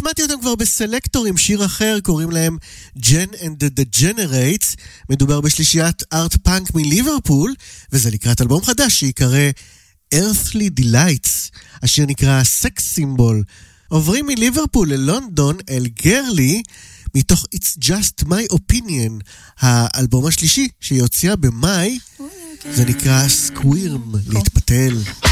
שמעתי אותם כבר בסלקטור עם שיר אחר, קוראים להם Gen and the Degenerates. מדובר בשלישיית ארט פאנק מליברפול, וזה לקראת אלבום חדש שיקרא Earthly Delights. השיר נקרא Sex Symbol. עוברים מליברפול ללונדון אל גרלי, מתוך It's Just My Opinion, האלבום השלישי שיוצא במאי. זה נקרא Squirm, להתפתל.